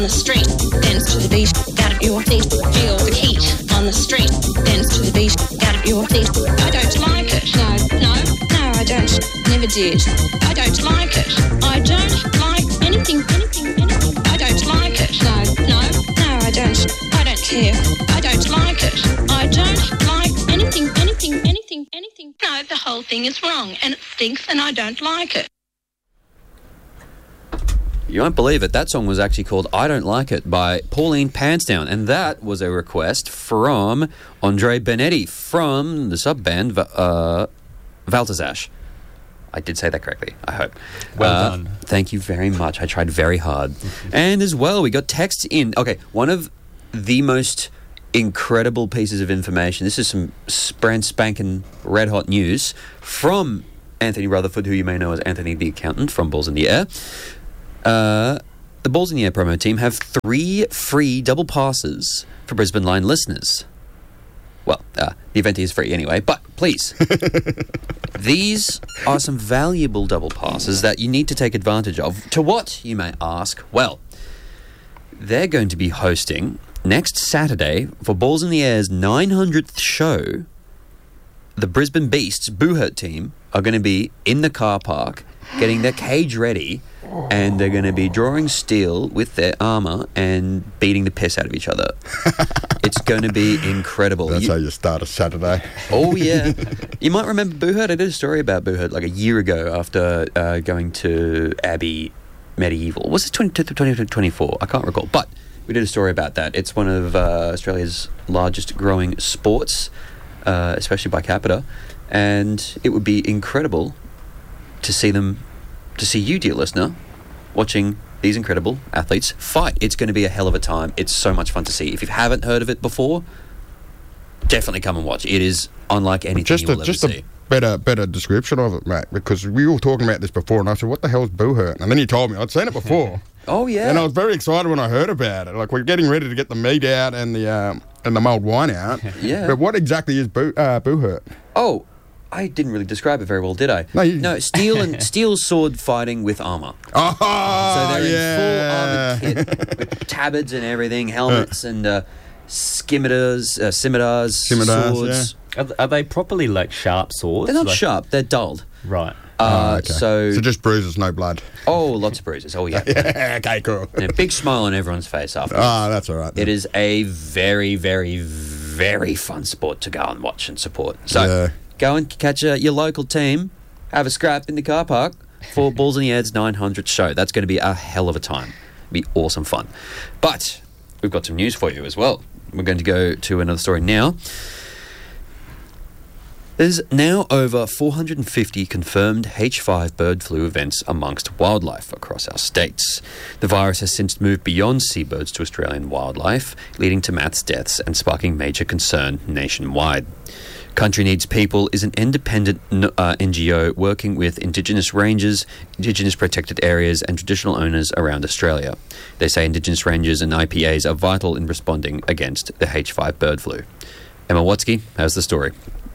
the street, dance to the beat, out of your feet, feel the heat on the street, dance to the beat, out of your feet. I don't like it. No, I don't. Never did. I don't like it. I don't like anything. I don't like it. No, I don't. I don't care. I don't like it. I don't like anything. No, the whole thing is wrong and it stinks and I don't like it. You won't believe it. That song was actually called I Don't Like It by Pauline Pansdown. And that was a request from Andre Benetti from the sub-band Valtazash. I did say that correctly, I hope. Well done. Thank you very much. I tried very hard. And as well, we got texts in. Okay, one of the most incredible pieces of information. This is some brand spanking red hot news from Anthony Rutherford, who you may know as Anthony the Accountant from Balls in the Air. The Balls in the Air promo team have 3 free double passes for Brisbane Line listeners. Well, the event is free anyway, but please. These are some valuable double passes that you need to take advantage of. To what, you may ask? Well, they're going to be hosting next Saturday for Balls in the Air's 900th show. The Brisbane Beasts Boo Hurt team are going to be in the car park getting their cage ready, and they're going to be drawing steel with their armour and beating the piss out of each other. It's going to be incredible. That's how you start a Saturday. Oh, yeah. You might remember Boo Hurt. I did a story about Boo Hurt like a year ago after going to Abbey Medieval. Was it 2024? I can't recall. But we did a story about that. It's one of Australia's largest growing sports, especially by capita. And it would be incredible to see you, dear listener, watching these incredible athletes fight. It's going to be a hell of a time. It's so much fun to see. If you haven't heard of it before, definitely come and watch. It is unlike anything you will ever see. A better description of it, mate, because we were talking about this before, and I said, what the hell is Boo Hurt? And then you told me. I'd seen it before. Oh, yeah. And I was very excited when I heard about it. Like, we're getting ready to get the meat out and the mulled wine out. Yeah. But what exactly is Boo Hurt? Oh, I didn't really describe it very well, did I? No, steel sword fighting with armour. Oh, so they're yeah. in full armoured kit with tabards and everything, helmets and scimitars, swords. Yeah. Are they properly like sharp swords? They're not sharp, they're dulled. Right. Okay. So just bruises, no blood. Oh, lots of bruises. Oh, yeah. Okay, cool. And a big smile on everyone's face afterwards. That's all right. Then. It is a very, very, very fun sport to go and watch and support. So go and catch your local team, have a scrap in the car park for Balls in the Air's 900th show. That's going to be a hell of a time. It'll be awesome fun. But we've got some news for you as well. We're going to go to another story now. There's now over 450 confirmed H5 bird flu events amongst wildlife across our states. The virus has since moved beyond seabirds to Australian wildlife, leading to mass deaths and sparking major concern nationwide. Country Needs People is an independent NGO working with Indigenous rangers, Indigenous protected areas and traditional owners around Australia. They say Indigenous rangers and IPAs are vital in responding against the H5 bird flu. Emma Watsky has the story.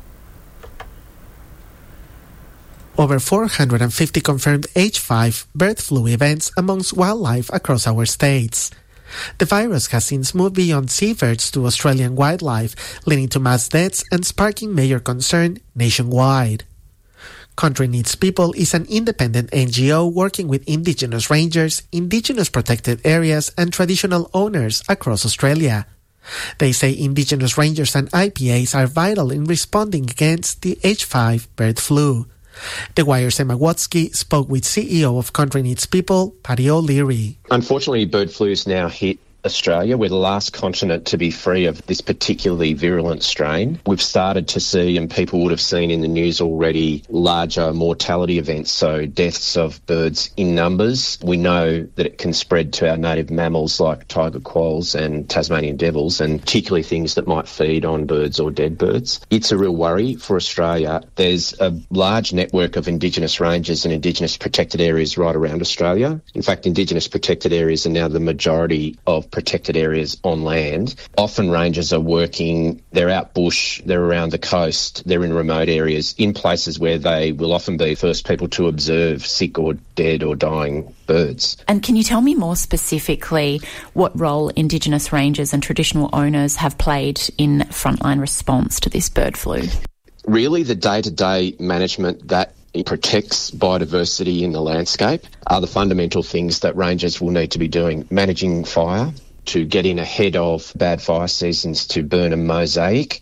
Over 450 confirmed H5 bird flu events amongst wildlife across our states. The virus has since moved beyond seabirds to Australian wildlife, leading to mass deaths and sparking major concern nationwide. Country Needs People is an independent NGO working with Indigenous rangers, Indigenous protected areas and traditional owners across Australia. They say Indigenous rangers and IPAs are vital in responding against the H5 bird flu. The Wire's Emma Watsky spoke with CEO of Country Needs People, Paddy O'Leary. Unfortunately, bird flu's now hit Australia. We're the last continent to be free of this particularly virulent strain. We've started to see, and people would have seen in the news already, larger mortality events, so deaths of birds in numbers. We know that it can spread to our native mammals like tiger quolls and Tasmanian devils, and particularly things that might feed on birds or dead birds. It's a real worry for Australia. There's a large network of Indigenous ranges and Indigenous protected areas right around Australia. In fact, Indigenous protected areas are now the majority of protected areas on land. Often rangers are working, they're out bush, they're around the coast, they're in remote areas, in places where they will often be first people to observe sick or dead or dying birds. And can you tell me more specifically what role Indigenous rangers and traditional owners have played in frontline response to this bird flu? Really, the day-to-day management that protects biodiversity in the landscape are the fundamental things that rangers will need to be doing. Managing fire, to get in ahead of bad fire seasons, to burn a mosaic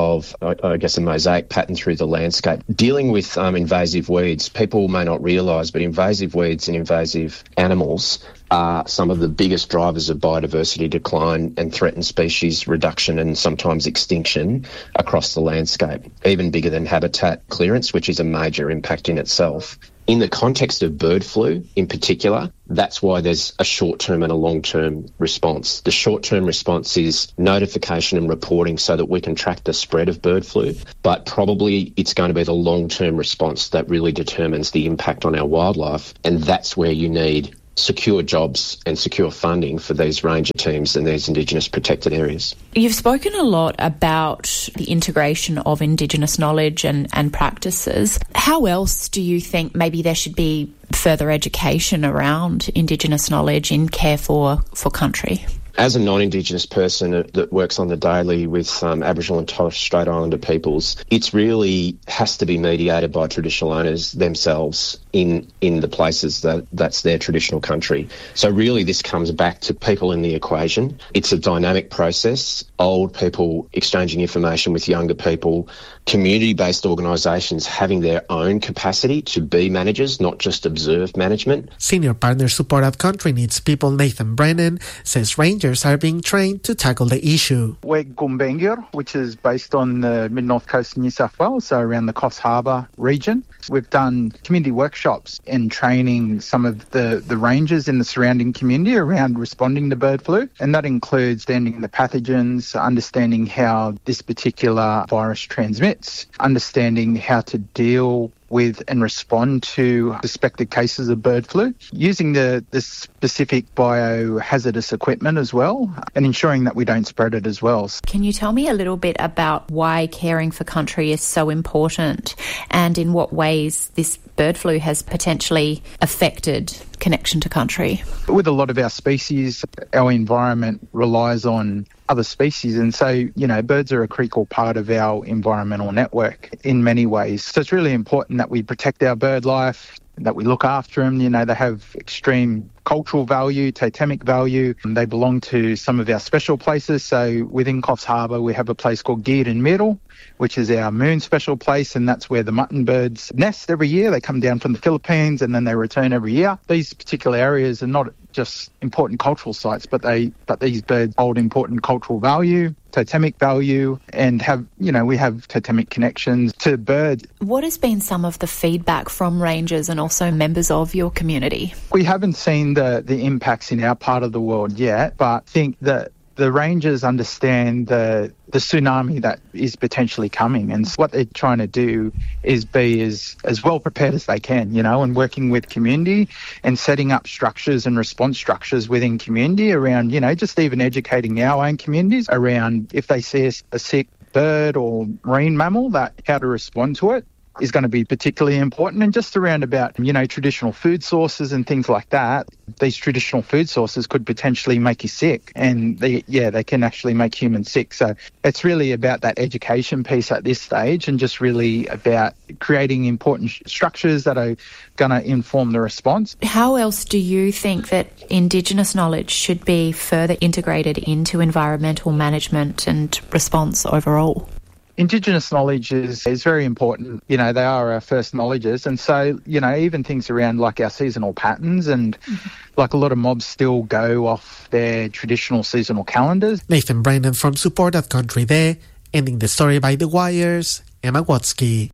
pattern through the landscape. Dealing with invasive weeds, people may not realise, but invasive weeds and invasive animals are some of the biggest drivers of biodiversity decline and threatened species reduction and sometimes extinction across the landscape, even bigger than habitat clearance, which is a major impact in itself. In the context of bird flu in particular, that's why there's a short-term and a long-term response. The short-term response is notification and reporting so that we can track the spread of bird flu, but probably it's going to be the long-term response that really determines the impact on our wildlife, and that's where you need secure jobs and secure funding for these ranger teams and these Indigenous protected areas. You've spoken a lot about the integration of Indigenous knowledge and practices. How else do you think maybe there should be further education around Indigenous knowledge in care for country? As a non-Indigenous person that works on the daily with Aboriginal and Torres Strait Islander peoples, it's really has to be mediated by traditional owners themselves in the places that's their traditional country. So really this comes back to people in the equation. It's a dynamic process, old people exchanging information with younger people, community-based organisations having their own capacity to be managers, not just observe management. Senior Partner Support at Country Needs People Nathan Brennan says rangers are being trained to tackle the issue. We're Gumbaynggirr, which is based on the mid-north coast of New South Wales, so around the Coffs Harbour region. We've done community workshops and training some of the rangers in the surrounding community around responding to bird flu, and that includes understanding the pathogens, understanding how this particular virus transmits, understanding how to deal with and respond to suspected cases of bird flu, using the specific biohazardous equipment as well, and ensuring that we don't spread it as well. Can you tell me a little bit about why caring for country is so important and in what ways this bird flu has potentially affected connection to country? With a lot of our species, our environment relies on other species, and so, birds are a critical part of our environmental network in many ways. So it's really important that we protect our bird life, that we look after them. They have extreme cultural value, totemic value, and they belong to some of our special places. So within Coffs Harbour, we have a place called Geerden Middle, which is our moon special place, and that's where the mutton birds nest every year. They come down from the Philippines and then they return every year. These particular areas are not just important cultural sites, but these birds hold important cultural value, totemic value, and we have totemic connections to birds. What has been some of the feedback from rangers and also members of your community? We haven't seen the impacts in our part of the world yet, but I think that the rangers understand the tsunami that is potentially coming, and what they're trying to do is be as well prepared as they can, and working with community and setting up structures and response structures within community around, just even educating our own communities around if they see a sick bird or marine mammal, that how to respond to it is going to be particularly important. And just around about, traditional food sources and things like that, these traditional food sources could potentially make you sick, and they can actually make humans sick. So it's really about that education piece at this stage, and just really about creating important structures that are going to inform the response. How else do you think that Indigenous knowledge should be further integrated into environmental management and response overall? Indigenous knowledge is very important. They are our first knowledges. And so, even things around like our seasonal patterns and like a lot of mobs still go off their traditional seasonal calendars. Nathan Brennan from Support at Country there, ending the story by The Wire's Emma Watsky.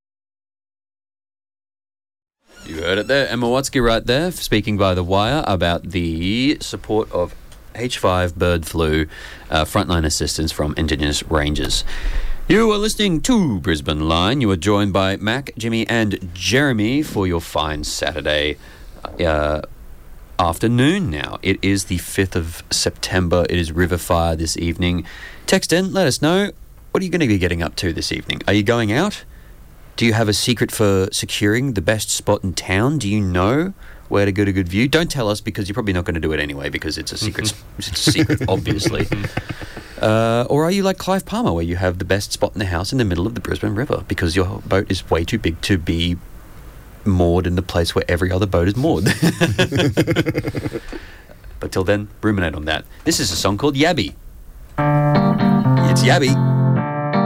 You heard it there. Emma Watsky right there, speaking by The Wire about the support of H5 bird flu, frontline assistance from Indigenous rangers. You are listening to Brisbane Line. You are joined by Mac, Jimmy and Jeremy for your fine Saturday afternoon now. It is the 5th of September. It is Riverfire this evening. Text in, let us know, what are you going to be getting up to this evening? Are you going out? Do you have a secret for securing the best spot in town? Do you know where to get a good view? Don't tell us, because you're probably not going to do it anyway, because it's a secret, it's a secret, obviously. Or are you like Clive Palmer, where you have the best spot in the house in the middle of the Brisbane River because your boat is way too big to be moored in the place where every other boat is moored? But till then, ruminate on that. This is a song called Yabby. It's Yabby.